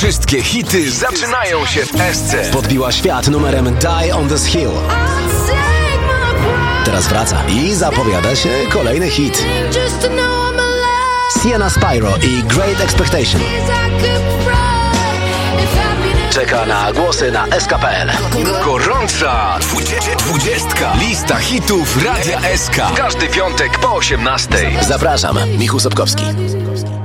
Wszystkie hity zaczynają się w Esce. Podbiła świat numerem Die on this Hill. Teraz wraca i zapowiada się kolejny hit. Sienna Spyro i Great Expectation. Czeka na głosy na SK.pl. Gorąca 20. Lista hitów Radia SK. Każdy piątek po 18:00. Zapraszam, Michał Sobkowski.